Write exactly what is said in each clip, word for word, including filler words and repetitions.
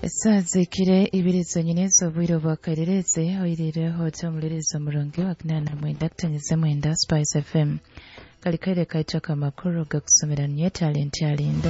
Sazikire ibirizo nyine z'obwire bwakarereze oyirire hoto mulirizo murongo wa kinana mwenda kutanyize mwenda Spice F M kalikaire kaitaka amakuru gakusomeranye talent yalinda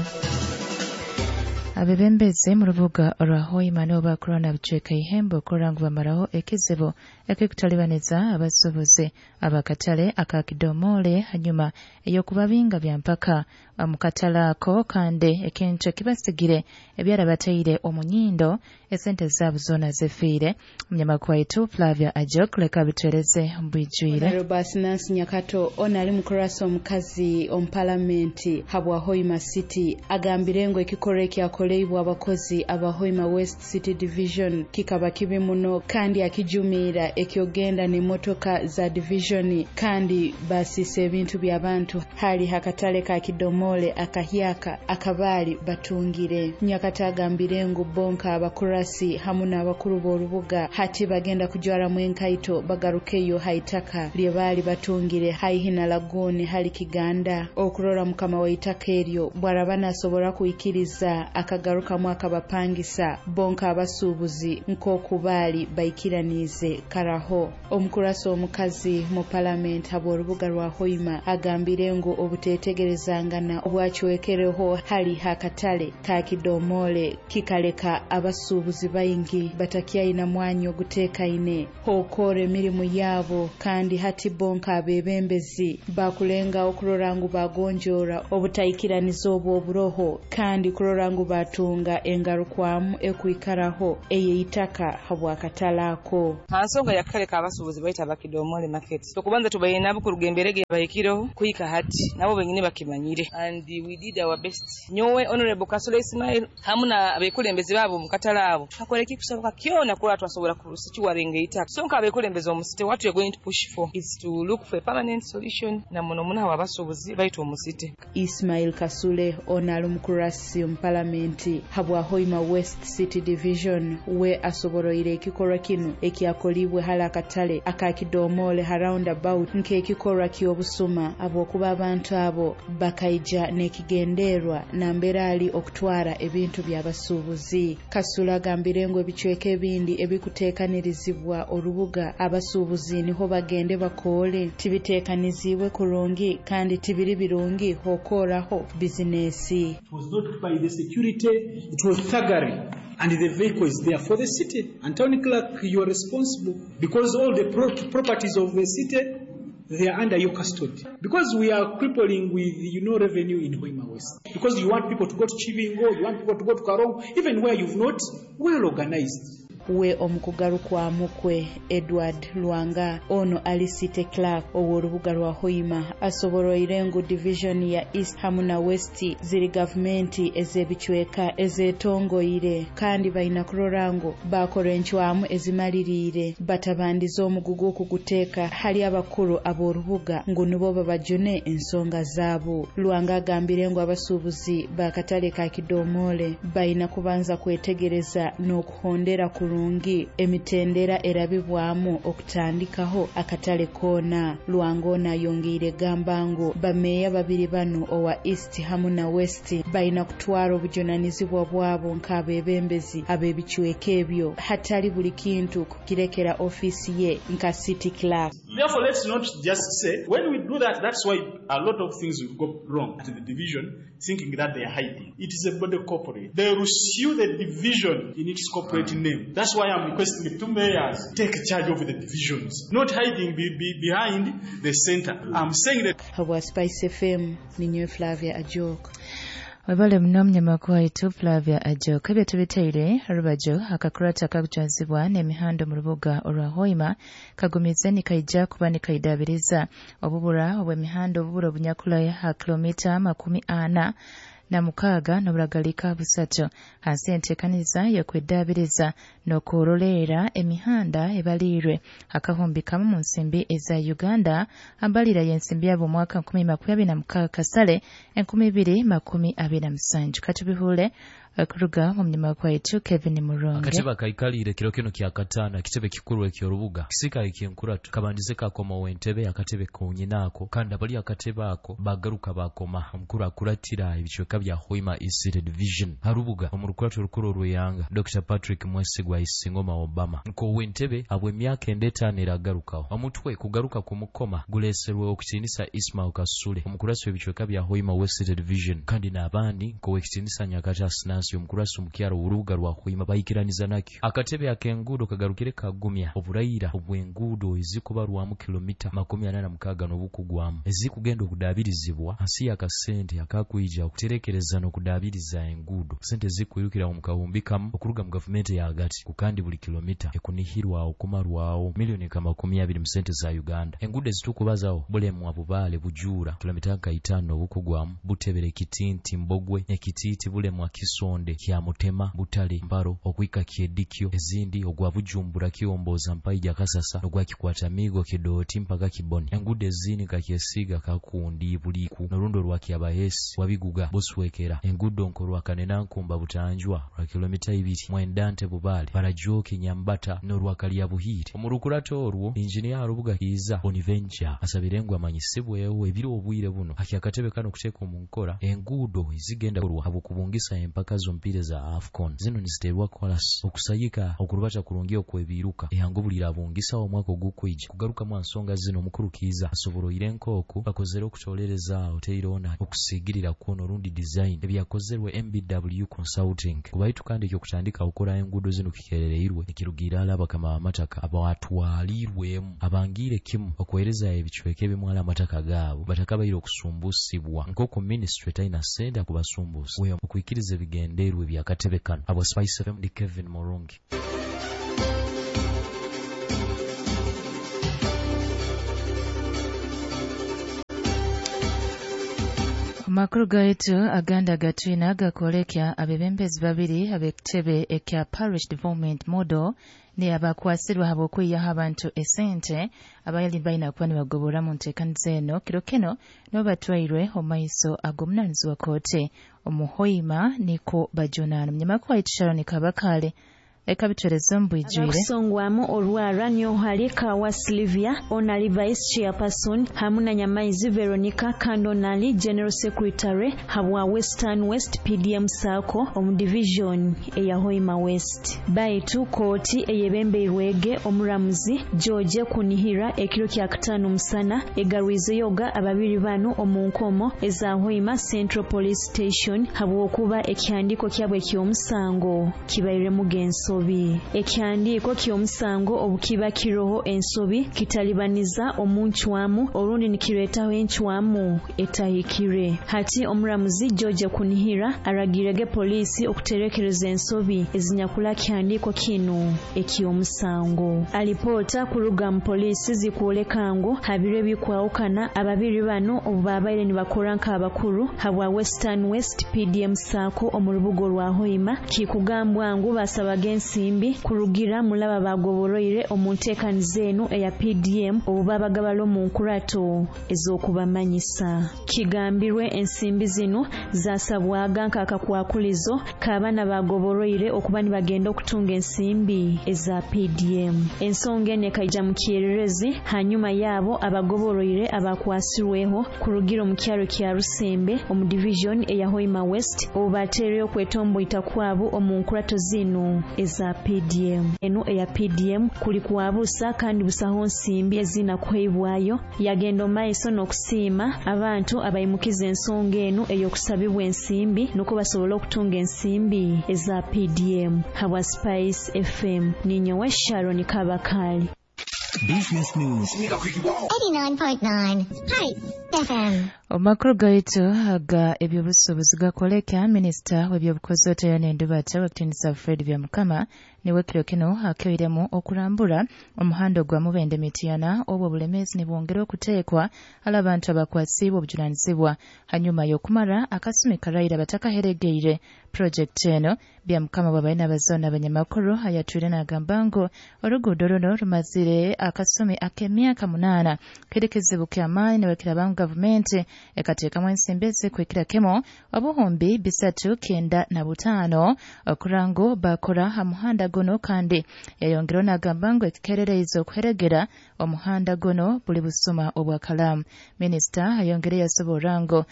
abebembeze mu rubuga Orahoima no bakorana biceka ihembo korangu bamaraho ekizebo ekikutalibaniza abasubuze abakatale akakidomole hanyuma eyo kubabinga byampaka amukatalako kande ekincho kibasigire ebyara batayire omunyindo esente zabu zona zefire mnyama kwaitu Flavia Ajok leka bitereze mbwijwire Robas Nancy Nyakato onali mukuraso omukazi om parliament habwa Hoima City agambirengo ekikoreki akoleibwa abakozi aba Hoima West City Division kikaba kibi muno kandi akijumira ekyogenda ne motoka za division kandi basise ebintu by'abantu hali hakatale ka kidomole akahyaka akabali batungire Nyakata agambirengo bonka abakurasi hamuna abakuru b'orubuga hati bagenda kujwara mwenkaito bagarukeyo haitaka lyebali batungire haihina lagone hali kiganda okurora mukama waitaka eryo bwarabana asobora kuikiriza akagaruka mwaka bapangisa bonka abasubuzi nko kubali baikiranize karaho omukuraso omukazi mu parliament habworubuga rwa Hoima agambirengo obutetegerezangana obwachwekereho hali hakatale ka kidomole kikaleka abasubuzi bayingi batakiyaina mwanyo guteka ine hokore mirimu yabo kandi hati bonka abebembezi bakulenga okurorangu bagonjora obutayikiranizo obwo oburoho kandi kurorangu batunga engarukwamu ekuikaraho eyeitaka habwakatalako hansonga yakaleka abasubuzi baita bakidomole market tokubanza tubayina abo kurugemberege bayikireho kuika hati nabo benyine bakimanyire and we did our best nyowe honorable Kasole Ismail hamuna abekulembezi babo mukatalabo akoleki kusoboka kyona kula twasobola kurusichi warenge itaka sonka abekulembezi omusite what we are going to push for is to look for a permanent solution na muno muna wabasubuzi baito omusite Ismail Kasule onali mukurasi mu parliament habwa Hoima West City Division we asoboroire ekikorwa kino ekyakolibwe hala katale akakidomole around about nke ekikorwa ky'obusuma abokuba abantu abo bakaija nekigenderwa na mberali okutwara ebintu by'abasubuzi Kasula gambirengo ebichweke ebindi ebikutekanirizibwa orubuga abasubuzi niho bagende bakole tibitekanizibwe kurungi kandi tibiri birungi hokoraho bizinesi. It was not by the security, it was thuggery. And the vehicle is there for the city. And town clerk, you are responsible because all the pro- properties of the city, they are under your custody. Because we are crippling with, you know, revenue in Hoima West. Because you want people to go to Chivingo, you want people to go to Karong, even where you've not well organized. We omukugarukwa mukwe Edward Luanga ono alisite Clark oworubuga rwa Hoima asoboroirengo division ya East hamuna West ziri government ezebichweka ezetongoire kandi baina kurorango bakorenchwamu ezimalirire batabandizo omugugu okuguteka hali abakuru aborubuga ngo nibo babajune ensonga zabo. Luanga agambirengo abasubuzi bakatale ka kidomole baina kubanza kwetegereza n'okuhondera ku rungi emitendera erabibwamu okutandikaho akatale kona. Luangona yongire gambango bameya babiri bano owa East hamuna West baina kutwara obujonanizibwa bwabo nk'abebembezi abebichweke ebyo hatali buli kintu kukirekera ofisi ye nka city clerk. Therefore, let's not just say, when we do that, that's why a lot of things will go wrong to the division, thinking that they are hiding. It is a body corporate. They will sue the division in its corporate name. That's why I'm requesting the two mayors take charge of the divisions, not hiding be, be behind the center. I'm saying that. Hawa Spice F M, Ninyo Flavia Ajok. Wabale mnomnya makwaitu Flavia Ajok ebitubiteire rubajo akakurata kakujanzibwa n'emihando mu rubuga orwa Hoima kagumize nikaija kuba nikaidabiriza obubura obw'emihando obubura obunyakula ya kilomita makumi ana na mukaga n'obulagalika busatu hansi entekaniza yokwedabiriza n'okurolera emihanda ebalirwe akahumbikamu mu nsimbi eza Uganda ambalira y'ensimbi yabo mwaka nkumi makumi abiri na mukaga kasale enkumi ibiri makumi abiri na musanju katubihule akuruga mu mnyama kwa itu Kevin Muronge akateba kaikalire kiro kino kya katana kitebe kikuru ekyo rubuga kisika ekyenkuratu kabandize kakoma wentebe akatebe kunyinako kanda bali akateba ako bagaruka bakoma mukuru akuratira ibichweka bya Hoima East Division harubuga omurukuratu rukuru ruyanga Doctor Patrick Mwesigwa Isingoma Obama nko wentebe abwe myaka endetana iragarukaho omutwe kugaruka ku mukoma guleserwe okutinisa Ismail Kasule omukurasi w'ebichweka bya Hoima West Division kandi nabandi nko wekitinisa Nyakacha Sinasi omukurasi omukyaro urubuga rwa Hoima bayikiraniza nakyo akatebe akengudo kagarukire kagumya oburayira obwengudo ezikuba rwamu kilomita makumi ana na mukaga n'obukugwamu ezikugenda okudabirizibwa hasi yakasente akakuija okuterekereza n'okudabiriza engudo sente zikuyukira mu kahumbikamu okuruga mu government ya agati kukandi buli kilomita ekunihirwa okumarwawo milioni kama makumi abiri mu sente za Uganda engudo ezitukubazawo bulemu abubale bujura kilomita kaitano obukugwamu butebere kitinti mbogwe nekititi bulemu akisonde kya mutema butale mbaro okwika kiedikyo ezindi ogwa bujumbura kiomboza mpaija kasasa ogwa kikwata migo kidoti mpaka kiboni engude zini kakyesiga kakundi buliku norundo rwa kyabahesi wabiguga boswekera engudo nkorwa kanena nkumba butanjwa rwa kilomita ibiri mwendante bubale barajoke nyambata norwa kaliya buhire omurukurato orwo engineer arubuga kiza Boniventure asabirengwa amanyisibwe yewe ebiri obwire buno akyakatebe kano kuteka omunkora engudo izigenda kurwa abukubungisa empaka zompire za Afcon zino niziterwa kolas okusayika okurubacha kurungiyo kwebiruka ehangubulira abungisa omwaka ogukwije kugaruka mu nsonga zino mukuru kiza asoboro irenko oku bakozero kutolereza oteirona okusigirira kuno rundi design ebyakozerwe M B W Consulting kubayitu kandi cyo kutandika okora engudo zino kikerererwe ikirugira alaba kama amataka abawatwalirwemu abangire kimu okwereza ebichweke bimwala amataka gabo batakabayiro okusumbusibwa nkoko ministry taina senda kubasumbusa weyo okuikiriza bigenderwe byakatebekano abo Spice F M di Kevin Morongi. Makuru gaitu aganda gatwina gakolekya abebembezi babiri abekitebe ekya Parish Development Model ni abakwasirwa habokwiyaho abantu esente abayali bayina kuba nibagobora mu nteekaniza eno kiro kino nobatwairwe omaiso ag'omunaanizibwa kooti omuhoima niko bajonano mnyamakuru waitu Sharon Kabakale ekabitwerezo mbwijwire akusongwamu olwara nyohalika wa Silvia onali vice chairperson hamuna nyamaizi Veronica Kandonali general secretary habwa Western West P D M Sako omu division eya Hoima West baitu kooti eyebembeirwege omuramuzi George kunihira ekiro kya katano musana egarwize yoga ababiri bano omunkomo eza Hoima Central Police Station habwa okuba ekyandiko kyabwe ky'omusango kibaire mugenso ekyandiko ky'omusango obukiba kiroho ensobi kitalibaniza omunchwamu olundi nikiretaho enchwamu etahikire hati omuramuzi George kunihira aragirege polisi okuterekereza ensobi ezinyakula kyandiko kino eky'omusango alipota kuruga mu polisi zikuolekango habire bikwawukana ababiri bano obubabaire nibakora nk'abakuru habwa Western West P D M Sako omurubugo rwa Hoima kikugambwa ngu basabaga simbi kurugira mulaba bagoboroire omuntekaniza eno eya P D M obubabagabalo mu nkurato ezokubamanyisa kigambirwe ensimbi zino zasabwaga nkakakwakulizo kabana bagoboroire okuba nibagenda okutunga ensimbi eza P D M ensonga ene kaija mu kyererezi hanyuma yabo abagoboroire abakwasirweho kurugira mu kyaro kya Rusembe omu division eya Hoima West obubatereyo kwetombo itakwabo omu nkurato zino eza P D M eno eya P D M kuli kuwabusa kandi busaho nsimbi ezina kuhebwayo yagendo maiso n'okusiima abantu abayimukiza ensonga eno eyokusabibwa ensimbi nuko basobola okutunga ensimbi eza P D M habwa Spice F M ninyowe Sharon Kabakali. Business News eighty-nine point nine Spice F M. Omakuru gaitu aga ebyobusobozi gakoleka Minister w'ebyobukozi Otoyone Ndubate wakutinisa Fred Byamukama niwe kiro kino akewiremu okulambula omuhanda gwa Mubende Mitiyana obwo bulemezi ne bwongera okuteekwa ala abantu abakwasibwa obujunaanizibwa hanyuma y'okumara akasumi karayira batakaheregeire project eno Byamukama babaye n'abazoona abanyamakuru ayatwire n'agamba ngo oluguudo luno lumazire akasumi ak'emyaka munaana kerekezebuke amaanyi ne bakirabanga gavumenti ekateekamu ensimbi ezikwikirakemo obuhumbi bisatu kenda na butaano okurango bakora ha muhanda guno kandi yayongeraho n'agamba ngu ekikeerereizo okuheregera omuhanda guno buli busuma obwakalamu. Minisita ayongere yasobola ngo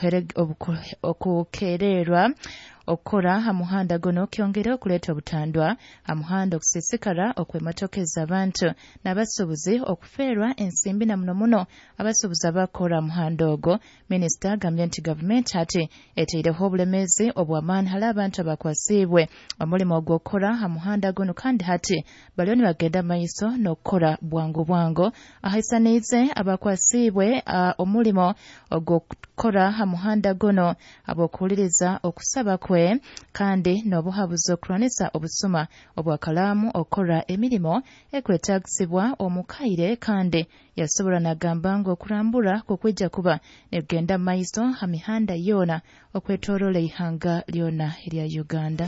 okukeererwa okukora ha muhanda guno kyongere okuleeta obutandwa ha muhanda okusisikala okwemotokeza abantu n'abasuubuzi okufeerwa ensimbi na muno muno abasuubuzi abakora muhanda ogwo. Minisita agambye nti gavumenti ati eteireho obulemezi obw'amaani hali abantu abakwasiibwe omulimu ogw'okukora ha muhanda guno kandi hati baliyo ne bagenda maiso n'okukora bwangu bwangu ahaisaniize abakwasiibwe uh, omulimu ogw'okukora ha muhanda guno ab'okuwuliriza okusaba kwe kandi n'obuhabuzi okulwanisa obusuma obwakalaamu okukora emirimu ekwetaagisibwa omukaire kandi yasobola n'agamba ng'okulambula kukwijja kuba negenda maiso ha mihanda yoona okwetooloola ihanga lyonna erya Uganda.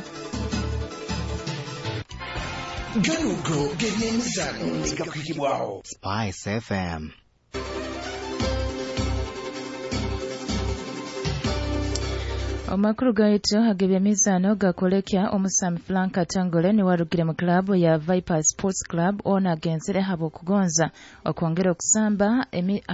Galugo gebyemizano egakwikibwawo Spice F M. Omakuru gaitu agebyemizano gakolekya omusami Frank Atangole ni warugire mu klabu ya Viper Sports Club ona agenzere habo kugonza okwongera okusamba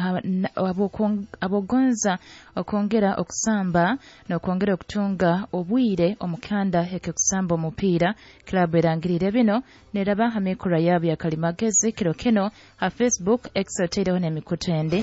abogonza okwongera okusamba n'okwongera okutunga obwire omukanda heke kusamba omupiira. Klabu erangirire bino neraba ha mikoro yabo ya kalimagezi kiro kino ha Facebook exoteireho n'emikutu endi.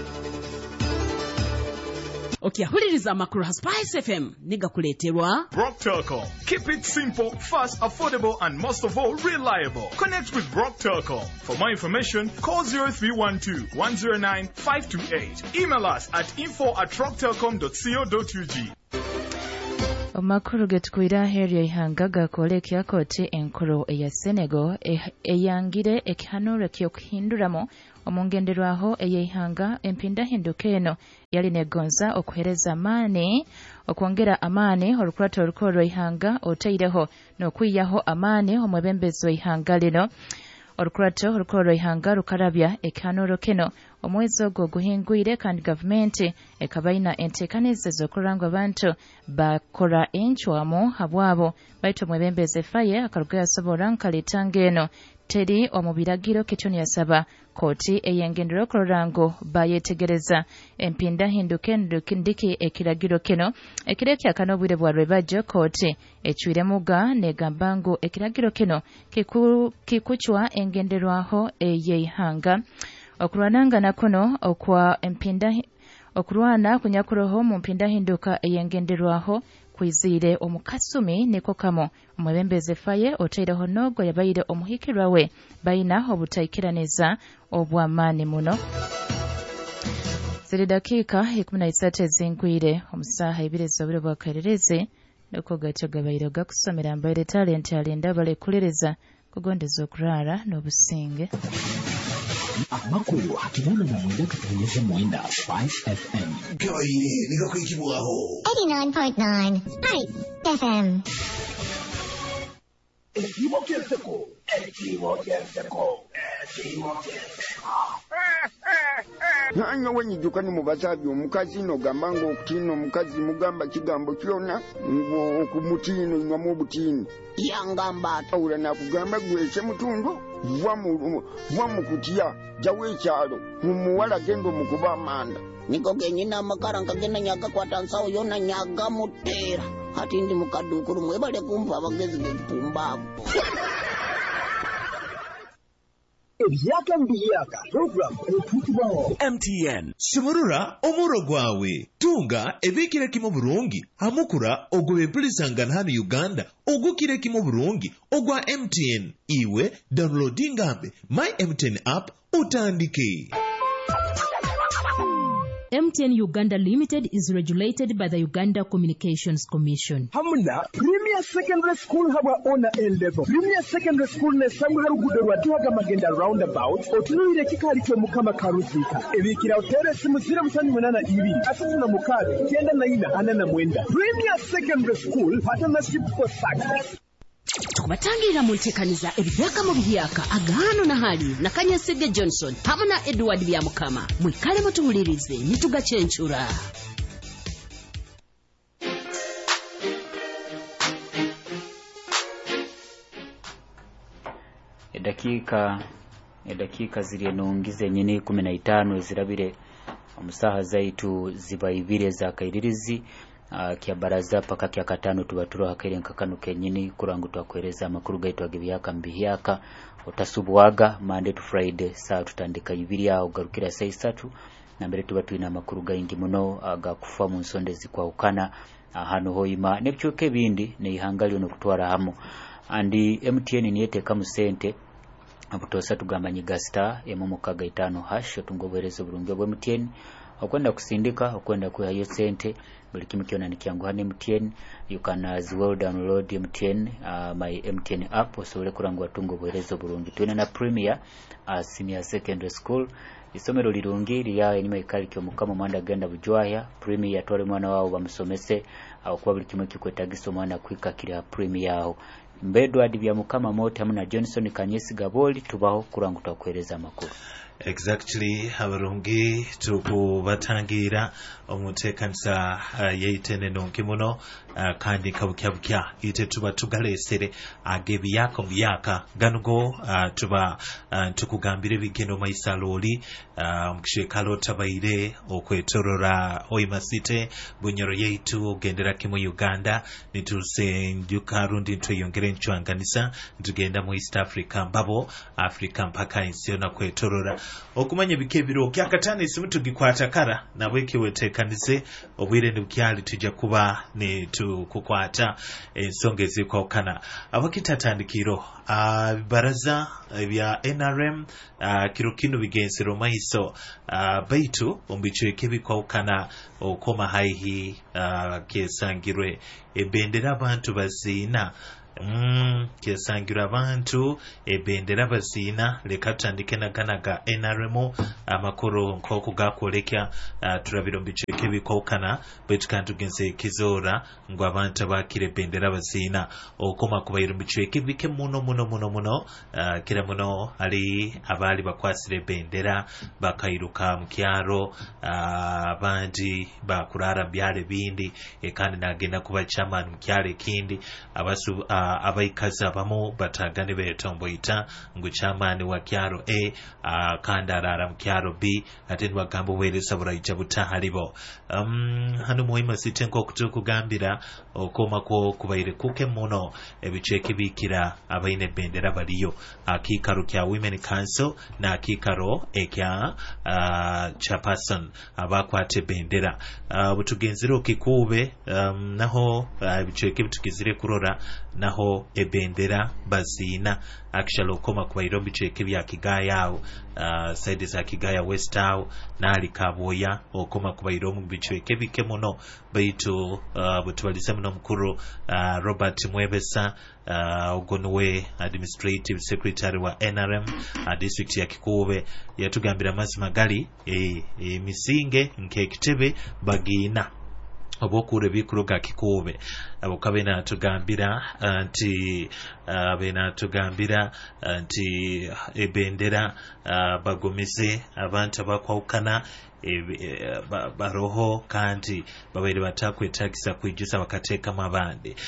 Okiyahuliriza amakuru ha Spice F M negakuleterwa Brock Telecom. Keep it simple, fast, affordable and most of all reliable. Connect with Brock Telecom. For more information, call zero three one two, one zero nine, five two eight. Email us at info at rocktelecom dot co dot u g. Omakuru getukwira heryo ihanga gakolekya koti enkuru eya Senegal eyangire ekihanuro ky'okuhinduramu omungenderwaho eyeihanga empindahinduka eno yali negonza okuhereza amaani okwongera amaani olukurata olukoro ihanga oteireho n'okwiyaho amaani omwebembezo ihanga lino. Olukurata olukoro ihanga lukarabya ekihanuro kino omwezi ogwo guhingwire kandi gavumenti ekabaina enteekaniza z'okuranga abantu bakora enchwamu habwabo baitu omwebembezi faye akaruga yasobola nkalitanga eno teri omubiragiro kitoni yasaba koti eyengendero okolorango bayetegereza empinda hinduke ndiki ekiragiro kino ekireki akanobwire bwa rwebajo koti echwire muga negamba ngu ekiragiro kino kiku, kikuchwa engenderwaho eyeihanga okulwananga nakuno okwa empinda okulwana kunyakuroho mu mpinda hinduka eyengenderwaho kwizire omukasumi niko kamo omwebembeze faye oteireho nogo yabayire omuhikirwa we baina obutaikiraniza obw'amaani muno. Ziri dakika ikumi na isatu ezingwire omusaha ibiri ez'obwire bw'akarerezi noko gatyo gabayire gakusomera mbaire talenti alinda balekuliriza kugondeza okurara n'obusinge. Amakuru hakibona na mwenda katanyeze mwenda Spice F M. Gawaire negakwikibwaho eighty-nine point nine Spice F M. Ekibo kyenseko, ekibo kyenseko, ekibo kyenseko. Nanga wenyijuka ni mubasabi omukazi nogamba ngo okutino omukazi mugamba kigambo kyona ngo okumutino nywa mu butini yangamba atawula nakugamba gwese mutundu vwa mu vwa mukutiya jawe cyalo mumuwala gendo mukuba amanda niko genyina makara nkagenda nyaga kwata nsawo yona nyaga mutera hati ndi mukadukuru mwebale kumva abagezi gepumbavu Ebyaka mbiyaka program ekutibwaho M T N Shimurura omuro gwawe tunga ebikire kimo burungi hamukura ogwebempulisangana hano Uganda ogukire kimo burungi ogwa M T N iwe downloading ambe my M T N app utandike. M T N Uganda Limited is regulated by the Uganda Communications Commission. Hamuna Premier Secondary School haba ona L-level. Premier Secondary School ne samu harugudo rwatuhaga magenda roundabout otunuire kikali kyo mukama karuzika. Ebikira hotere simu zira musani munana ibiri. Asatu na mukari kenda na ina anana mwenda. Premier Secondary School partnership for success. tukubatangirira mu ntekaniza ebyaka mu byaka agano na hali na Kanyasege Johnson hamwe na Edward Byamukama mwikale mutuhulirize nitugachenchura. edakika edakika ziri enongize nyine kumi na itaano ezirabire omusaha zaitu ziba ibire za kairirizi uh, kya baraza paka kya katano tubaturo hakere nkakano kenyini kurangu twakwereza amakuru gaitu agebyaka mbihiyaka otasubwaga Monday to Friday saa tutandika ibiri aho garukira saa isatu na mbere tuba twina amakuru gaingi muno agakufa mu nsondezi kwa ukana hano hoima nebyoke bindi ne ihangali no kutwara hamo andi M T N niyete kamusente abutosa tugamba nyigasta emu mukaga itano hash tungobereza burungi bwa M T N okwenda kusindika okwenda kuya sente buli kimu kyona nikyangu hane M T N you can as well download M T N uh, my M T N app osole kurangwa tungobereza burungi twina na Premier uh, Senior Secondary School isomero lirungi lya enyuma ikali kyo mukama mwanda genda bujwaya Premier yatwale mwana wao bamusomese au kwa buli kimu kikwetagiso mwana kwika kira Premier yao Mbedo adi Byamukama mote hamuna Johnson Kanyesi Gaboli tubaho kurangu twakwereza makuru. Exactly abarungi tukubatangira omutekanisa uh, yeitene nonke muno uh, kandi kabukyabukya ite tuba tugalesere agebiyako byaka ganugo uh, tuba uh, tukugambire bigeno maisaloli uh, mkishekalo tabaire okwetorora Hoima-City bunyoro yeitu ogendera kimu Uganda nituse njuka rundi ntweyongere nchwanganisa ntugenda mu East Africa mbabo Africa mpaka insiona kwetorora okumanya bikebiro kyakatana isimu tugikwata kara nabweke wetekanize obwire ndibukyali tujja kuba ne tukukwata ensongezi kwa kana abakitatandikiro uh, baraza bya N R M uh, kirokino bigensero maiso uh, baitu ombichweke bikwa kana okoma haihi uh, kesangirwe ebendera abantu bazina Mm, kesangira abantu ebendera basina leka tutandike naganaga N R M amakoro nkoko gakolekya uh, turabiro mbicheke bikokana betukantugenze kizora ngo abantu bakire bendera basina okoma kubayiro mbicheke bike muno muno muno muno uh, kira muno ali abali bakwasire bendera bakairuka mukyaro uh, abandi bakurara byale bindi ekandi nagenda kuba chairman mukyale kindi abasu uh, abaikaza bamo batagane betombo ita ngu chamani wa kyaro A uh, kandarara mkyaro B ate nwagambo welesa buraija butahalibo um, hano Hoima-City nko kutukugambira okoma ko kubaire kuke muno ebicheke bikira abaine bendera baliyo akikaro kya Women Council na akikaro ekya uh, chairperson abakwate bendera uh, butugenzero kikube um, naho uh, bicheke bitukizire kurora naho ebendera bazina actually okoma kubairo bicheke bya Kigaya uh, side za Kigaya West Town nali Kaboya okoma kubairo mu bicheke bike muno baitu uh, butwalize muno mukuru uh, Robert Mwebesa uh, ogonwe administrative secretary wa N R M uh, district ya Kikube yatugambira mazima gali e, e, misinge nke kitebe bagina obokure bikuruga Kikube abokabena tugambira anti uh, bena tugambira anti ebendera uh, bagomise abantu abakwawukana e, e, ba, baroho kandi babaire batakwetagisa kwijisa bakateka mabande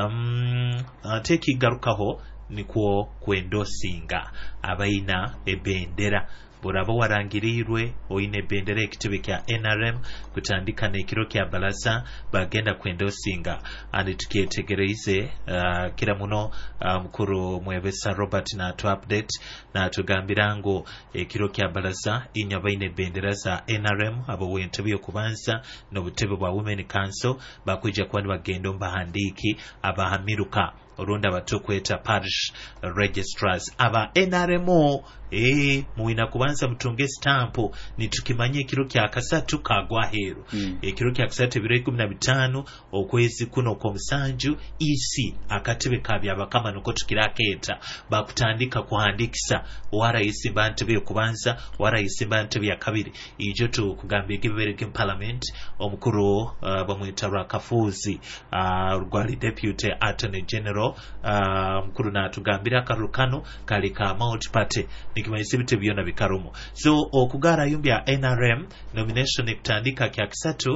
um, ateki garukaho nikwo kwendosinga abaina ebendera buraba warangirirwe oine bendera ekitebe kya N R M kutandika nekiro kya balasa bagenda kwendosinga andi tukietegereze uh, kila muno uh, mkuru Mwebesa Robert na to update na tugambirango ekiro kya balasa inya baine bendera za N R M abo wentebe yokubanza no butebe bwa Women Council bakwija kwani bagendo mbahandiki abahamiruka orunda batokweta parish registrars aba N R M eh muina kubanza mtunge stampo nitukimanye kiro kya kasatu kagwa hero mm. ekiro kya kasatu biro kumi na bitano okwezi kuno ko musanju isi akatebe kabya bakama nuko tukiraketa bakutandika kuhandikisa wara isi bantu byo kubanza wara isi bantu bya kabiri ijo tu kugambye kibereke parliament omukuru uh, bamwita Rakafuzi uh, rwali deputy attorney general so uh, mkuru na tugambira akaruru kano kali ka Mount Pate nikimanyisa ebite byona bikarumu so okugara yumbya N R M nomination ekutandika kya kisatu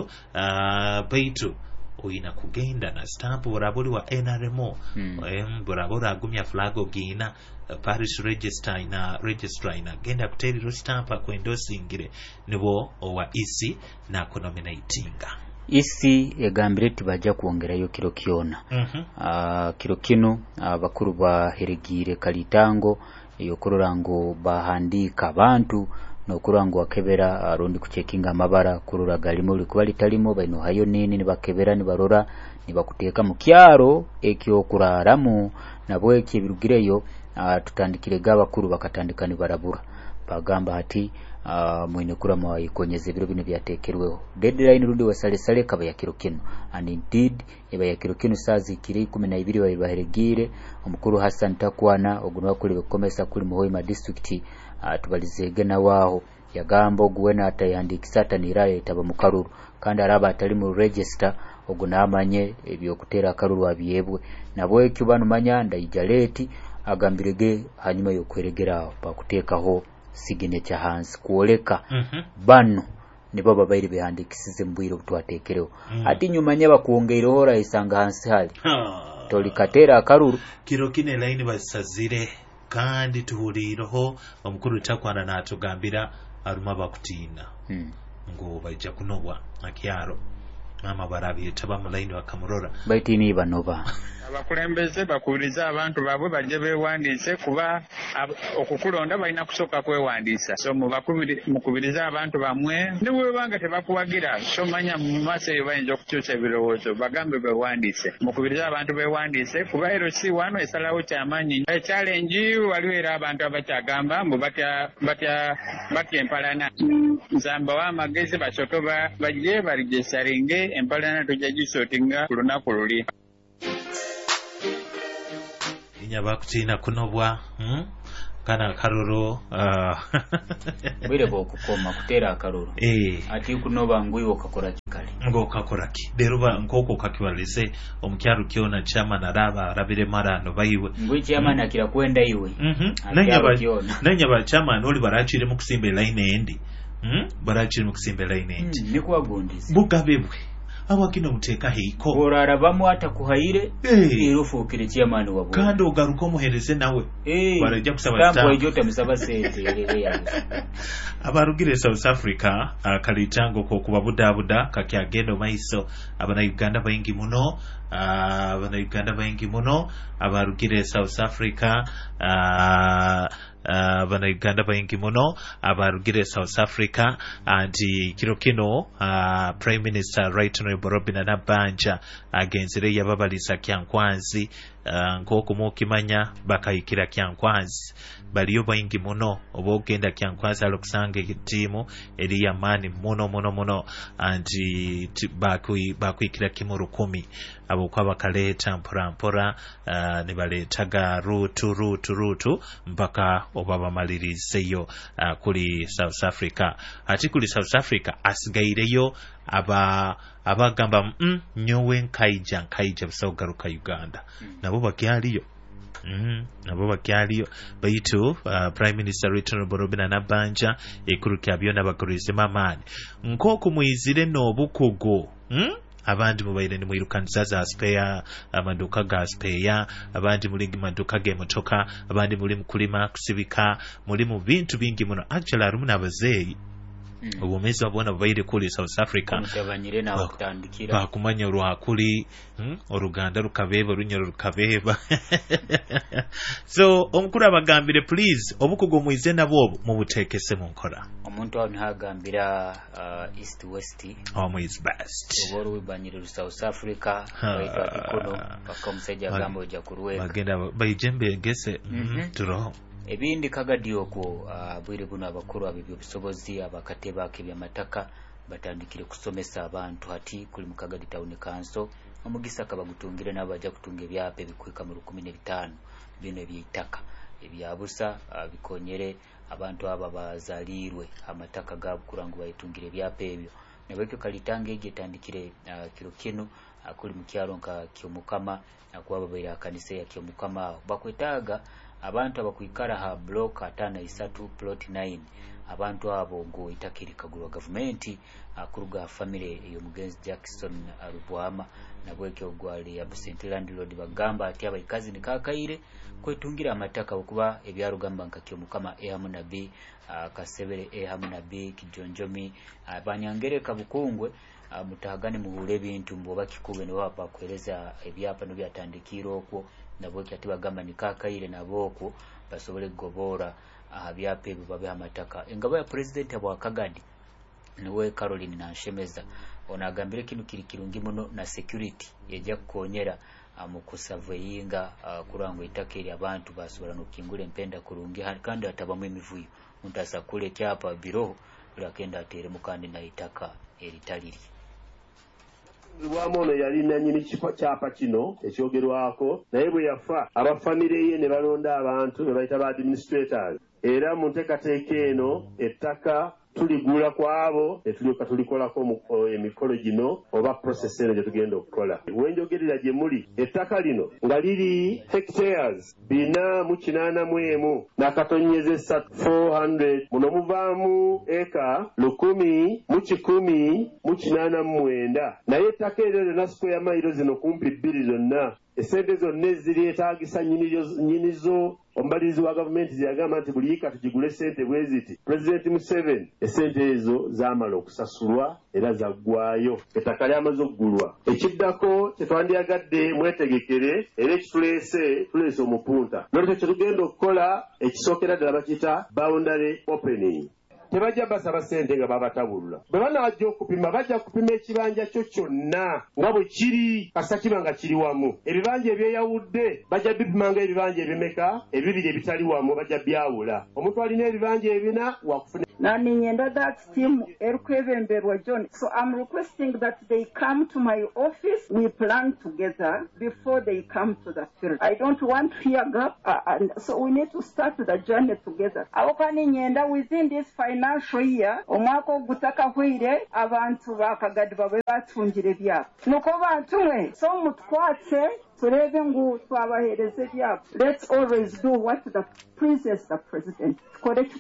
uh, baitu oyina kugenda na stamp burabuli wa N R M mm. em burabura agumya flag ogina uh, parish register ina registrar ina genda kuteriro stamp akwendosingire nibo owa E C na kunominatinga E C egambire tibajja kuongerayo kiro kiona mm-hmm. uh, kiro kino abakuru uh, baheregire kalitango yokurora ngo bahandika abantu nokurora ngo wakebera arundi uh, kuchekinga amabara kurura galimo likuba litalimo baino hayo nini nibakebera nibarora nibakuteeka mu kyaro ekyo kuraramu nabo ekibirugireyo uh, tutandikire gabakuru bakatandika nibarabura bagamba hati uh, mwine kurama wayikonyeze biro bino byatekerweho deadline rundi wasale sale kaba ya kiro kino and indeed eba ya kiro kino sazi kiri kumi na ibiri baheregire omukuru Hassan Takwana ogunwa kuli bekomesa kuli Muhoima district uh, tubalizege na waho yagamba ogwena atayandikisa taniraye taba mukaruru kandi araba atali mu register ogunamanye ebyo kutera akaruru abiyebwe nabo ekyo banumanya ndayijaleti agambirege hanyuma yo kweregeraho bakutekaho signature hands kuoleka mm-hmm. bano nibo babairi behandikisize mbwiro kutwatekereho mm. ati nyuma nyaba kuongeireho ra isanga hansi hali tolikatera akaruru kiro kine line basazire kandi tuhuriroho omukuru Takwana natugambira aruma bakutina mm. ngo bajja kunobwa akyaro mama barabi taba mu line wakamurora baitini banova abakulembeze bakuriza abantu babwe bajje bewandise kuba okukulonda balina kusoka kwewandisa so mukubiriza abantu bamwe niwe banga tebakuwagira so manya mu mase bayinza okukyusa ebirowoozo bagambe bewandise mukubiriza abantu bewandise kuba L C wano esalawo kyamanyi challenge waliwo era abantu abakyagamba mbu batya batya batya empalana nzamba w'amagezi basoto bajje barigisaringe empalana tujagisotinga ku lunaku luli nyabakutina kunobwa hmm? kana karuru uh... bwire bokukoma kutera akaruru eh ati kunoba ngwiwo kakora kikali ngo kakora ki deruba nkoko kakiwalize omukyaru kiona chama na raba rabire marano bayiwe ngwi chama na kira kwenda iwe mhm nanyaba nanyaba chama noli barachire mu kusimbe line endi mhm barachire mu kusimbe line endi mm, niko agondize bugabebwe abakino muteka heiko orara bamu hata kuhaire irufu kire chairman wabo kandi ugaruko muhereze nawe hey. barajya kusaba stamp ejota musaba sente erere abarugire South Africa uh, kalitango ko kubabudabuda kakyagendo maiso abana Uganda bayingi muno abana uh, Uganda bayingi muno abarugire South Africa uh, Uh, bana Uganda bayingi muno abarugire South Africa anti kiro kino uh, Prime Minister Right Honorable Robin Nabanja agenzire yababalisa kyankwanzi uh, nkoko mukimanya bakayikira kyankwanzi baliyo bayingi muno obogenda kyankwanzi alokusanga timu eri yamani muno muno muno anti bakui bakuyikira kimu rukumi abo kwa bakaleta mpora mpora uh, nibaletaga rutu rutu rutu mpaka obaba malirizeyo uh, kuli South Africa ati kuli South Africa asigaireyo aba abagamba mm, nyowe nkaija nkaija bisogaruka Uganda mm. nabo bakyaliyo Mm, nabo bakyaliyo baitu uh, Prime Minister Return Borobina Nabanja ekuru kyabyona bakurize mamani nkoko muizire nobukugo mm? abandi mubaire ni mwirukanisa za spare amaduka ga spare abandi muri maduka ge motoka abandi muri mukulima kusibika muri mu bintu bingi muno actually arumu nabazeyi Mm. ubumezi babona baire kuli South Africa mutabanyire na bakutandikira bakumanya ruhakuli mm? oruganda rukabeba runyoro rukabeba so omukuru abagambire please obukugo muize nabo mu butekese mu nkora omuntu aho ntagambira uh, east west home is best oboru wibanyire South Africa baitwa kikono bakamusajja gambo ojja kuruweka bagenda bayijembe gese mm -hmm. mm -hmm. turo ebindi kagadio ko uh, bwire buno abakuru abibyo bisobozi abakateba kebya mataka batandikire kusomesa abantu hati kuli mukagadi town council omugisa kabagutungire nabaja kutunga ebyape bikwika mu kumi na bitano bino byitaka ebyabusa uh, bikonyere abantu aba bazalirwe amataka gabukurangu bayitungire ebyape ebyo nabeke kalitange getandikire uh, kiro kino akuli mu kyalo nka Kyomukama akuba babaire akanisa ya Kyomukama awo bakwetaaga abantu abakwikara ha block atana isatu plot nine abantu abo ngo itakiri kagulwa government akuruga family eyo mugenzi Jackson Arubwama nabweke ogwali absent landlord bagamba ati abayikazi nikakaire kwetungira amataka okuba ebyarugamba nka Kyomukama e hamuna B Kasebere e hamuna B Kijonjomi abanyangereka bukungwe mutagane muhule bintu mboba kikube ne wapa kueleza ebyapa no byatandikiro okwo nabweke ati bagamba nikakaire naboko basobole gobora abyapa ebyo babe amataka engabo ya president abwa Kagadi niwe Caroline Nanshemeza onagambire kinu kiri kirungi muno na security yajja kukonyera mu kusaveyinga kurango itakeri abantu basobola nokingula empenda kurungi kandi atabamu emivuyo muntasa kule kyapa biroho lakenda atere mukandi na itaka eritaliri Lwamono yalina nyini kifa kyapa kino ekyogerwako naye bwe yafa abafamile ye ne balonda abantu ne bayita ba administrators era mu nteekateeka eno ettaka tuligula kwabo netulyoka tulikolako emikolo gino oba process eno gye tugenda okukola wenjogerera gye muli ettaka lino nga liri hectares bina mu kinaana mu emu n'akatonyeze esatu four hundred muno muvaamu eka lukumi mu kikumi mu kinaana mu mwenda naye ettaka eryo lyonna square mailo zino kumpi bbiri zonna esente zonna eziryeetaagisa nyinizo omubalirizi wa gavumenti ziyagamba nti buli yika tugigule sente bwe ziti President Museveni esente ezo zaamala okusasulwa era zaggwayo ettaka lyamaze okugulwa ekiddako kyetwandiyagadde mwetegekere era ekituleese tuleese omupunta nolwekyo kyetugenda okukola ekisookera ddala bakiyita boundary opening tebajja basaba sente nga babatabulula bwe banajja okupima bajja kupima ekibanja kyo kyonna nga bwe kiri kasa kiba nga kiri wamu ebibanja ebyeyawudde bajja bipima nga ebibanja ebimeka ebibiri ebitali wamu bajja byawula omuntu alina ebibanja ebina wakufuna Naninyenda that team Erkwevemberwa John. So I'm requesting that they come to my office. We plan together before they come to the field. I don't want fear gap, uh, and so we need to start the journey together. Awokaninyenda within this financial year, omwaka ogutaka hwire abantu bakagadi babe batunjire byabo. Nuko bantu mwe so mutwatse turebe ngu twabahereze byabo. Let's always do what the princess the president. Correct.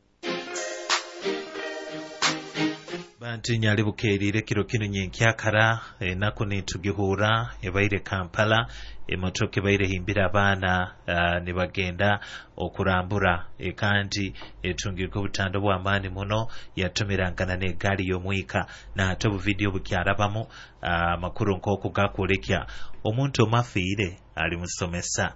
Bantu nyali bukerire kiro kino nyenkyakara enako netugihura ebaire Kampala emotoka ebaire himbira abaana uh, ne bagenda okurambura ekanti etungirwa obutando bw'amaani muno yatomerangana n'eggaali y'omwika n'ate obuvidiyo bukyalabamu amakulu uh, nk'oku gakwolekya omuntu omafiire ali musomesa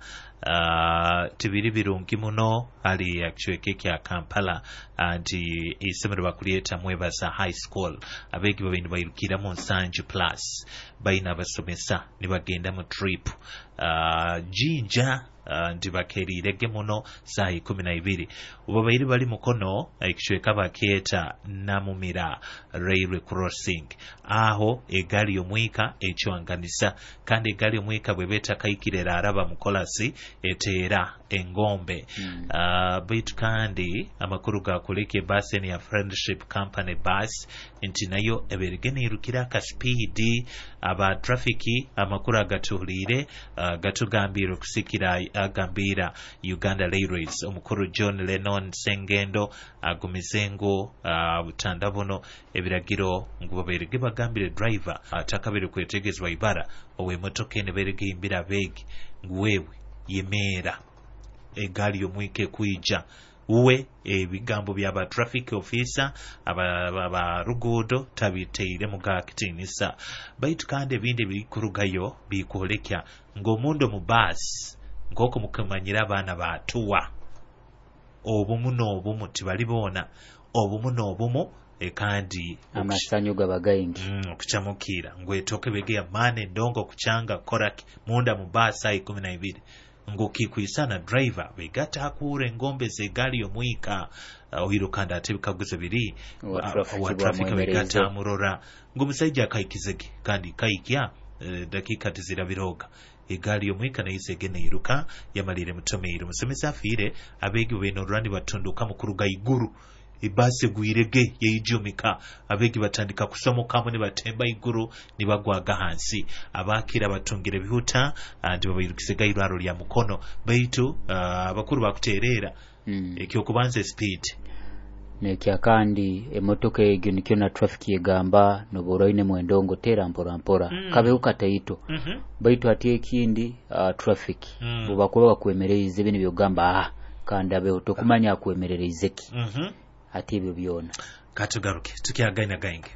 uh, tibiri birungi muno ali akichweke kya Kampala anti isomero bakulieta Mwebaza High School abegi babindi bayirukira mu Nsanju Plus bayina abasomesa ni bagenda mu trip uh, jinja Uh, ndi bakerirege muno saa ikumi na ibiri ubabairi bali mukono ekishweka baketa Namumira railway crossing aho egali yomwika ekiwanganisa kandi egali yomwika bwebeta kaikirera araba mukolasi etera engombe mm. uh, bitu kandi amakuru gakuleke basi ni ya Friendship Company bus nti nayo eberigene irukira ka speed aba trafiki amakuru agatuhulire uh, gatugambira kusikira agambira Uganda Railways omukuru John Lennon Sengendo agumizengo uh, butanda buno ebiragiro ngo berege bagambire driver atakabere kwetegezwa ibara owe motoka ene berege imbira begi ngwewe yemera egali yomwike kuija uwe ebigambo byaba traffic officer aba aba rugodo tabiteire mugakitinisa baitu kandi ebindi bikurugayo bikolekya ngomundo mu bus ngoko mukamanyira abana batuwa obumu n'obumu tibalibona obumu n'obumu ekandi amasanyu gabagayingi mm, okuchamukira ngwetoke begeya mane ndongo kuchanga koraki munda mu bus ai kumi na ibiri ngokikuisana driver begata akure ngombe ze gali yomwika uh, ohirukanda atebikaguze biri wa traffic begata murora ngomusaija kaikizege kandi kaikya uh, dakika tizirabiroga egali yomwika na isegene iruka yamalire mutomero musomesa afire abegi beno rwandi batunduka mukuruga iguru ibase gwirege yeyijumika abegi batandika kusomokamu ne batemba iguru nibagwaga hansi abakira batungira bihuta andi babayirukise gairaro lya mukono baitu uh, abakuru bakuterera mm. ekyo kubanze speed nekya kandi emotoka egyo nikyo na traffic yegamba noboroine mwendongo tera mpora mpora mm. kabe ukataito mm -hmm. baitu ati ekindi uh, traffic mm. bubakuba bakwemererize bene byogamba ah kandi abe otokumanya akwemererize ki mm -hmm. ati ebyo byona katugaruke tukiaganya gainge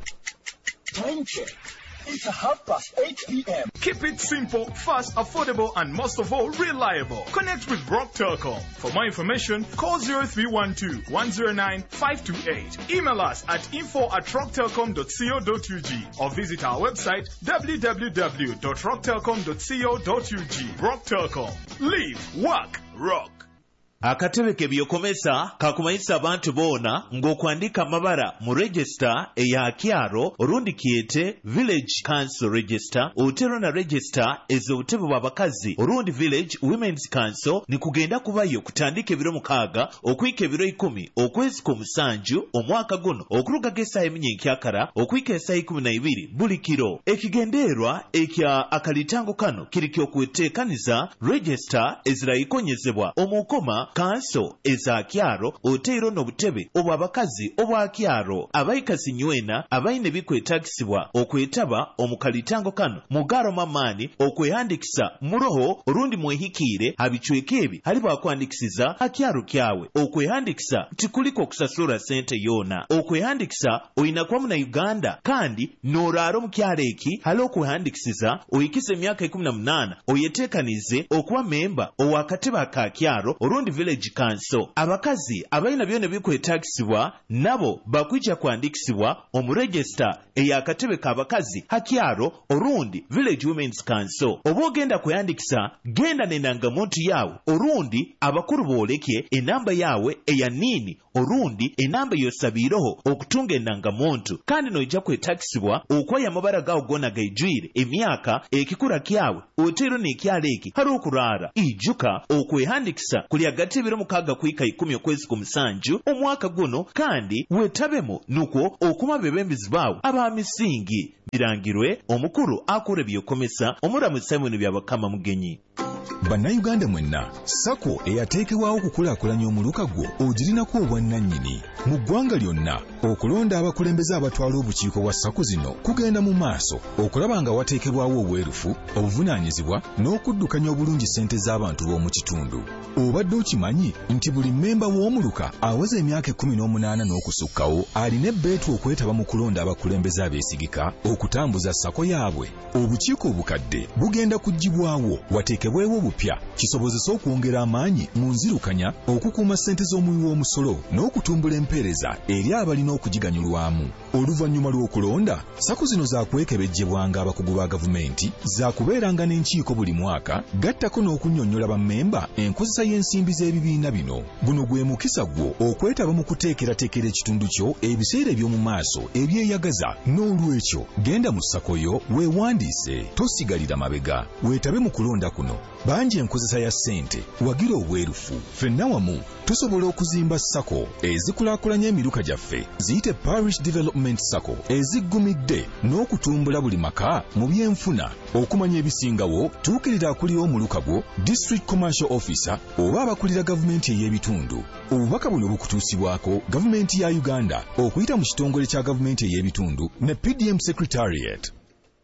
time check. It's a half past eight p m Keep it simple, fast, affordable, and most of all, reliable. Connect with Rock Telecom. For more information, call zero three one two, one zero nine, five two eight. Email us at info at rock telecom dot co dot u g or visit our website w w w dot rock telecom dot co dot u g. Rock Telecom. Live, work, rock. Akatebe kebyokomesa kakumanyisa abantu bona ng'okwandika mabara mu register eya kyaro orundi kiyete village council register otero na register ez'obutebe bw'abakazi orundi village women's council ni kugenda kubayo kutandika ebiro mukaaga okuyika ebiro ikumi okwezi k'omusanju omwaka guno okuruga g'essaawa eminyenkyakara okuyika essaawa ikumi na ibiri buli kiro ekigendeerwa ekya akalitango kano kiri ky'okweteekaniza register ezirayikonyezebwa omukoma kanso eza kyaro oteero n'obutebe obw'abakazi obwa kyaro abayikasi nywena abayine bikwetagisibwa okwetaba omukalitango kano mugaro mamaani okwehandikisa muroho orundi mwehikiire abicweka ebi ali bwakwandikisiza akyaro kyawe okwehandikisa tikuliko okusasula sente yoona okwehandikisa oyina kwamu na Uganda kandi n'oraaro mu kyaro eki hali okwehandikisiza oyikise emyaka ikumi na munaana oyeteekanize okuba memba ow'akatebe aka kyaro orundi village council abakazi abayina byone bikwetagisibwa nabo bakwija kwandikisibwa omu register ey'akatebe k'abakazi hakyaro orundi village women's council oba ogenda kweyandikisa genda n'endangamuntu yawe orundi abakuru booleke enamba yawe eya nini orundi enamba yosabiireho okutunga endangamuntu kandi n'ojja kwetagisibwa okwaya amabara gawo gona gaijwire emyaka ekikura kyawe oteero n'ekyalo eki hari okuraara ijuka okwehandikisa kuli hagati y'ebiro mukaaga kuyika ikumi okwezi k'omusanju omwaka guno kandi weetabemu nukwo okuma bebembezi baawe ab'amisingi birangirwe omukuru akora ebyokomesa omulamu Simon Byabakama Mugenyi. Bannayuganda mwenna sako eyateekebwawo okukulaakulanya omuluka gwo ogirinako obwannannyini mu ggwanga lyonna okulonda abakulembeze abatwala obukiiko bwa sako zino kugenda mu maaso okulaba nga wateekebwawo obwerufu obuvunaanyizibwa n'okuddukanya obulungi ssente z'abantu b'omu kitundu. Obadde okimanyi nti buli mmemba w'omuluka aweza emyaka ekkumi n'omunaana n'okusukkawo alina ebbeetu okwetaba mu kulonda abakulembeze abeesigika okutambuza sako yaabwe. Obukiiko obukadde bugenda kuggyibwawo wateekebwewo obupya kisobozesa okwongera amaanyi mu nzirukanya okukuuma ssente z'omuwi w'omusolo n'okutumbula empeereza eri abalina okugiganyulwamu. Oluvannyuma lw'okulonda sako zino zaakwekebejjebwanga abakugu ba gavumenti zaakubeeranga n'enkiiko buli mwaka gattako n'okunnyonnyola bammemba enkozesa y'ensimbi z'ebibiina bino. Guno gwe mukisa gwo okwetaba mu kuteekerateekera ekitundu kyo ebiseera eby'omu maaso ebyeyagaza. N'olwekyo genda mu sako yo weewandiise tosigalira mabega weetabe mu kulonda kuno. Bangi enkozesa ya ssente wagira obwerufu. Ffenna wamu tusobola okuzimba sako ezikulaakulanya emiruka gyaffe ziyite Parish Development Sako eziggumidde n'okutumbula buli maka mu byenfuna. Okumanya ebisingawo tuukirira akulira omuluka gwo District Commercial Officer oba abakulira gavumenti ey'ebitundu. Obubaka buno bukutuusibwako gavumenti ya Uganda okuyita mu kitongole kya gavumenti ey'ebitundu ne P D M Secretariat.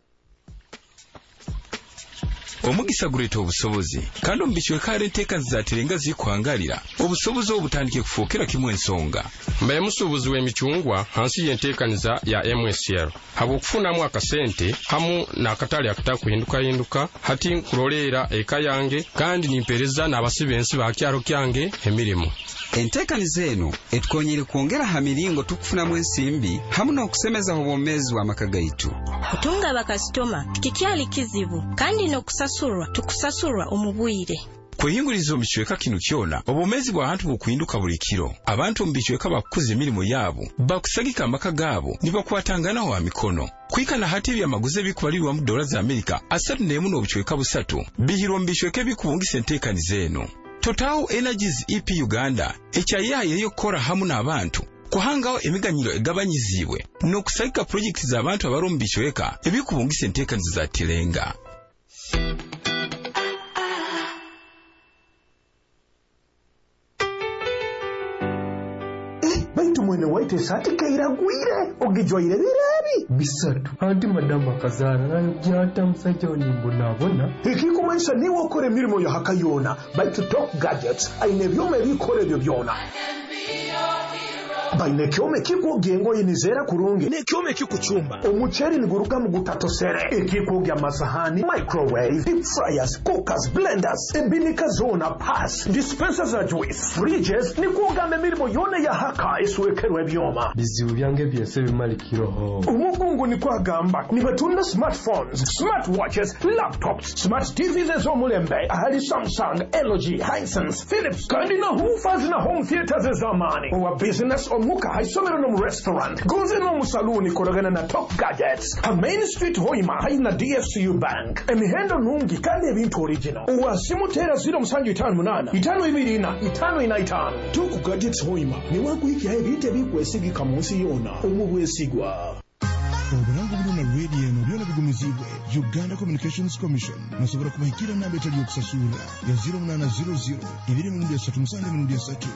Omugisa guleeta obusobozi kandi omubikiweka enteeka zizatirenga zikwangalira obusobozi obutandike kufuukira kimu ensonga. Mbaye musuubuzi w'emicungwa hansi y'enteekaniza ya M S L habw'okufunamu akasente hamu n'akatale akatakuhindukahinduka hati nkuloleera eka yange kandi nimpeereza n'abasibe ensi ba kyalo kyange emirimu. Enteekaniza eno etukonyere kwongera ha miringo tukufunamu ensimbi hamu n'okusemeza obwomeezi bw'amaka gaitu. Kutunga bakasitoma kikyali kizibu kandi n'okusasulwa tukusasulwa omubwire. Kweyinguriza omu kiweka kino kyona obwomeezi bw'abantu bukuhinduka buli kiro. Abantu mu bikiweka bakukuza emirimu yaabo bakusagika amaka gaabo ne bakwatanganaho amikono. Kwikana hati ebyamaguzi ebikubalirwa mu dola za Amerika asatu n'emu n'obukiweka busatu bihirwa mu bikiweka ebikubungisa enteekaniza eno. Total Energies E P Uganda ekyayaye yokora hamu n'abantu kuhangaho emiganyiro egabanyizibwe n'okusagika projekiti z'abantu abari mu bichweka ebikubungisa enteekaniza za tirenga. Baitu mwene waite sati kaira gwire ogijwaire birabi bisatu anti madama kazana nayo jata msaja onimbo nabona ikiko mwensa niwo okore mirimo ya hakayona baitu Top Gadgets aine byome bikore byo byona baine kyome kikugengo yinizera kurungi ne kyome kikuchumba omucheri niguruka mu gutatosere ekikugya amasahani microwave deep fryers cookers blenders ebinika zona pass dispensers za juice fridges nikugambe mirimo yone ya haka iswekerwe byoma bizibu byange byese bimalikiroho umugungu nikwagamba nibatunda smartphones smartwatches laptops smart T Vs zo mulembe ahali Samsung L G Hisense Philips kandi na hoofers na home theaters zamani wa business omuka haisomero no restaurant goze no musaluni koragana na Top Gadgets a Main Street Hoima haina D F C U Bank emihendo nungi kandi ebintu original uwasimu tera zero musanju itanu munana itanu ibiri ina itanu ina itanu Top Gadgets Hoima ni wakuiki hae bite bikwesigi kamunsi yona umubwesigwa obulango buli na radio eno byona bigumizibwe Uganda Communications Commission nasobora kubahikira namba etali okusasula ya zero munana zero zero ibiri mirundi esatu musanju mirundi esatu.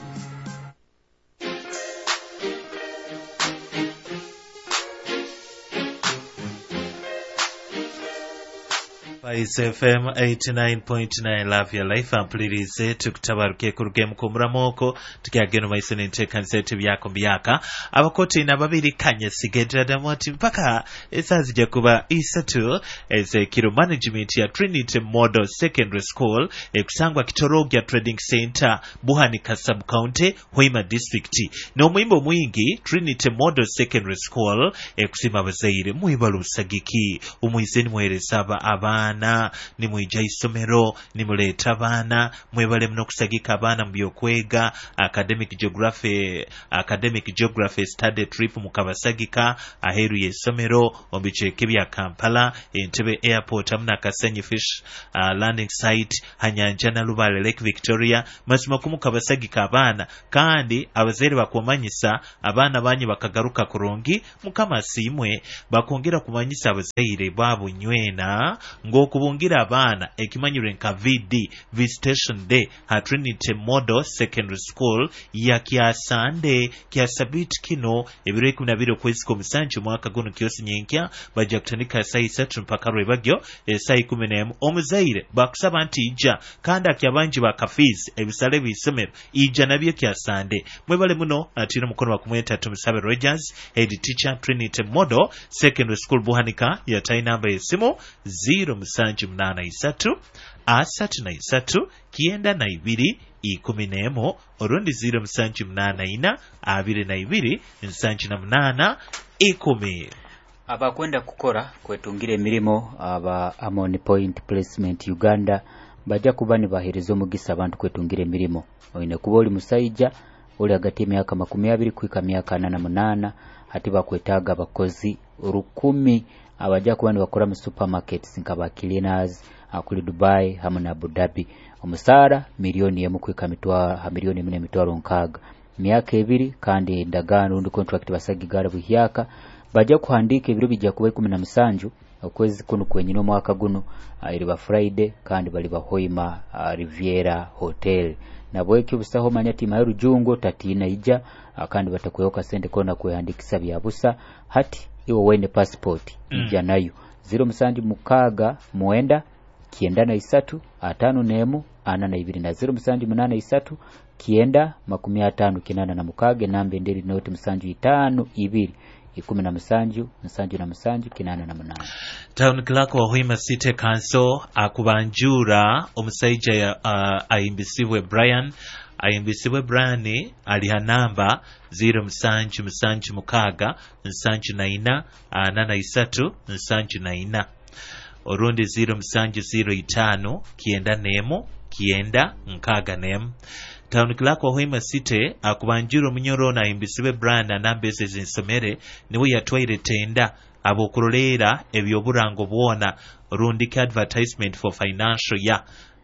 Spice F M eighty-nine point nine Love Your Life ampulirize tukutabaruke ku rugemu kumuramoko tukyageno maisoni ntekanise byako byaka abakoti na babiri kanye sigedra damoti mpaka esazija kuba isatu eze kiro management ya Trinity Model Secondary School ekusangwa Kitorogya Trading Center Buhanika Sub County Hoima District no muimbo mwingi Trinity Model Secondary School ekusima abazaire muibalusagiki umuizeni mweresaba abana na ni mwijja isomero ni muleta abana mwebale mno kusagika abana mbyokwega academic geography academic geography study trip mukabasagika aheru yesomero ombicheke bya Kampala Entebbe airport amna Kasenyi fish uh, landing site Hanyanja na Lubale Lake Victoria masima kumukabasagika abana kandi abazaire bakomanyisa abana banyi bakagaruka kurungi mukama simwe bakongera kumanyisa abazaire babo nywena ngo kubungira abana ekimanyire nka V D Visitation Day ha Trinity Model Secondary School ya Kiasande Kiasabit kino ebiro ikumi na bibiri kwezi kwa musanju mwaka guno kyosi nyenkya bajja kutandika saa isatu mpaka lwebagyo saa ikumi n'emu omuzaire bakusaba nti ija kandi akyabanji bakafizi ebisale bisomero ija nabyo Kiasande mwebale muno atira mukono bakumweta tumusabe Rogers head teacher Trinity Model Secondary School Buhanika ya tai namba yesimu zero musanju munana isatu asatu na isatu kienda na ibiri ikumi n'emu orundi zero musanju munana ina abiri na ibiri nsanju na munana ikumi. Abakwenda kukora kwetungire emirimo aba Amon Point Placement Uganda bajja kuba ni baherezo mugisa abantu kwetungire emirimo oyine kuba oli musaija oli hagati y'emyaka makumi abiri kwika myaka ana na munana hati bakwetaaga abakozi rukumi abajja kuba ni bakora mu supermarkets nkaba cleaners akuli Dubai hamu na Abu Dhabi omusara milioni emu kwika mitwaro milioni mune mitwaro nkaga myaka ebiri kandi ndagano undi contract basagigara buhyaka bajja kuhandika ebiro bijja kuba kumi na musanju okwezi kuno kwenyino mwaka guno iri ba Friday kandi bali ba Hoima uh, Riviera Hotel nabweki busaho manyati mayiru jungo tatina ija uh, kandi batakweyoka sente kona kwehandikisa byabusa hati iwo wene passport mm. ija nayo zero musanju mukaga muenda kienda na isatu atanu nemu ana na ibiri na zero musanju munana isatu kienda makumi atanu kinana na mukage nambe nderi noti musanju itanu ibiri ikumi na musanju musanju na musanju kinana na munana. Town clerk wa Hoima City Council akubanjura omusaija ya uh, aimbisiwe Brian aimbisiwe Brian aliha namba zero musanju musanju mukaga musanju na ina ana na isatu musanju na ina orundi zero musanju zero itanu kienda nemo kienda nkaga nemu. Town clerk wa Hoima City akubanjura munyoro na imbisibe brand anambese zinsomere niwe yatwaire tenda abokurolera ebyoburango bwona rundi advertisement for financial year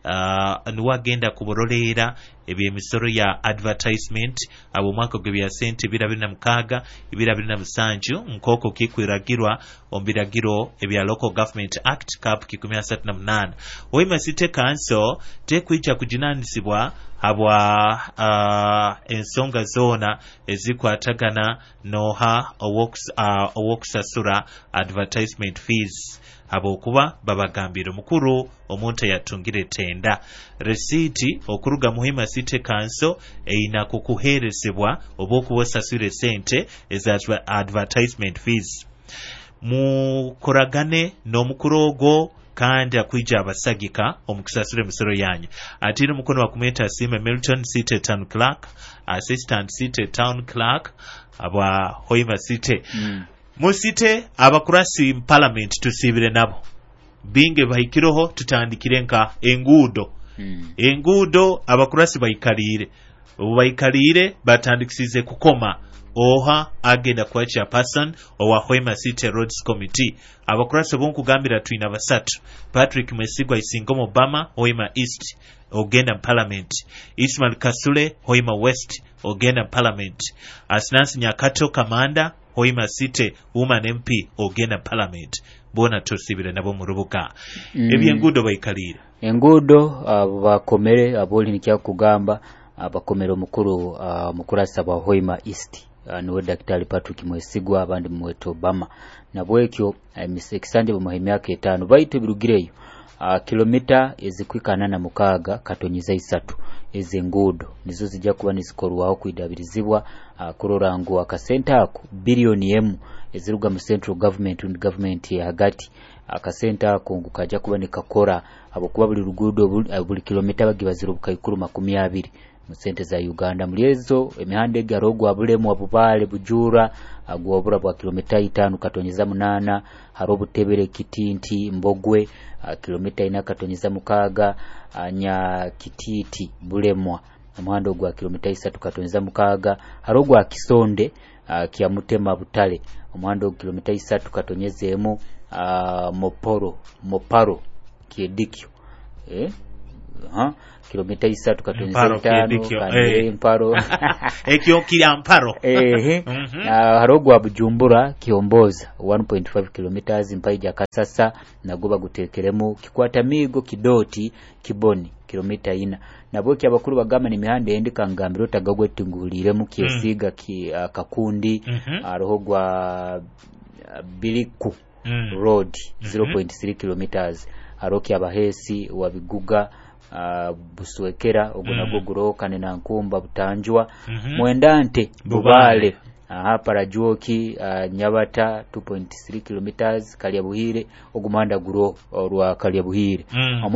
uh, niwagenda kuborolera ebyemisoro ya advertisement abo mwaka gwebya sente bira bina mkaga bira bina musanju nkoko kikwiragirwa ombiragiro ebya Local Government Act cap kikumi na munane Hoima City Council tekwijja kujinanisibwa habwa uh, ensonga zona ezikwatagana noha owokusasura uh, advertisement fees abokuba babagambira mukuru omuntu yatungire tenda receipt okuruga Muhima City Council eina kukuheresebwa obokubosasure sente eza advertisement fees mukoragane n'omukurogo kandi akwija abasagika omukusasure misoro yanyu atira mukono wa kumeta sima Milton City Town Clerk Assistant City Town Clerk aba Hoima City mm. Musite abakurasi Parliament tusibire nabo binge bahikiroho tutandikire nka engudo mm. engudo abakurasi bayikalire bayikalire batandikisize kukoma oha agenda kwa chairperson owa Hoima City Roads Committee abakurasi bonku gambira tuina basatu Patrick Mwesigwa Isingomo Obama Hoima East ogenda Parliament Ismail Kasule Hoima West ogenda Parliament Asnansi Nyakato Kamanda Hoima City Woman M P ogenda Parliament bona tosibire nabo murubuka mm. ebyengudo bayikalira engudo abakomere aboli nikya kugamba abakomero mukuru uh, mukurasa ba Hoima East uh, niwe Daktari Patrick Mwesigwa abandi mweto Obama nabwekyo emisekisande uh, bumuhimi yake etano baito birugireyo uh, kilomita ezikwikana na mukaga katonyiza isatu ezengudo nizo zijja kuba nisikorwaho kuidabirizibwa uh, kurorangu akasenta ako bilioni emu eziruga mu central government and government ya hagati akasenta ako ngukaja kuba nikakora abo kuba buli rugudo buli, buli kilomita bagibazira bukayikuru makumi abiri mu sente za Uganda muliezo emihande garogo abulemu abubale bujura agwobura bwa kilomita itanu katonyeza munana harobu tebere kitinti mbogwe kilomita ina katonyeza mukaga anya kititi bulemwa amwando gwa kilomita isatu katonyeza mukaga harogo akisonde kia mutema butale amwando kilomita isatu katonyezemu moporo moparo kiedikyo eh ha kilomita isatu katonyeza itano kande mparo ekyo kila mparo eh harogo abujumbura kiomboza one point five kilometers mpaija kasasa nagoba gutekeremu kikwata migo kidoti kiboni kilomita ina naboki abakuru bagama ni mihande endika ngambiro tagagwe tungulire mu kiesiga ki uh, kakundi mm-hmm. arohogwa uh, biliku mm. road mm-hmm. zero point three kilometers aroki abahesi wabiguga uh, buswekera ogunago gurokane na nkumba butanjwa mm-hmm. mwendante bubale aha parajuoki uh, nyabata two point three kilometers kalyabuhire ogumanda guro orwa kalyabuhire mm.